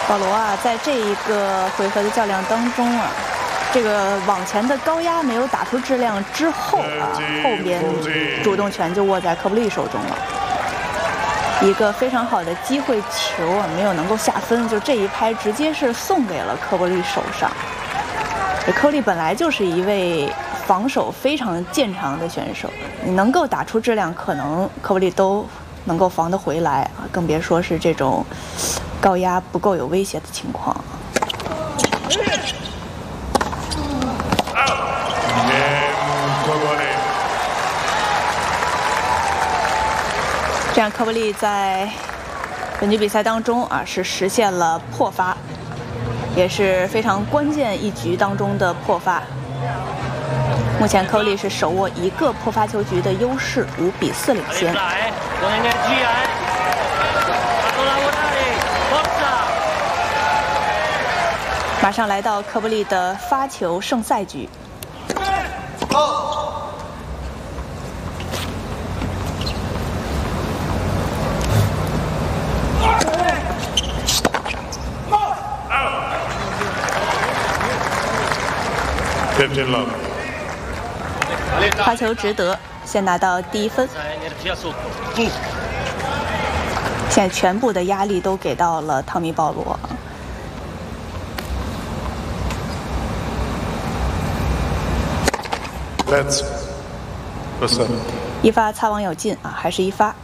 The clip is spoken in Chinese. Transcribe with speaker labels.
Speaker 1: 保罗啊，在这一个回合的较量当中啊，这个往前的高压没有打出质量之后啊，后边主动权就握在科布利手中了。一个非常好的机会球啊，没有能够下分，就这一拍直接是送给了科布利手上。科布利本来就是一位防守非常见长的选手，你能够打出质量，可能科布利都能够防得回来啊，更别说是这种高压不够有威胁的情况。这样，科布利在本局比赛当中啊是实现了破发，也是非常关键一局当中的破发。目前科布利是手握一个破发球局的优势，5比4领先。马上来到科布利的发球胜赛局。发球值得，先拿到第1分。现在全部的压力都给到了汤米·保罗。一发擦网有进啊，还是一发。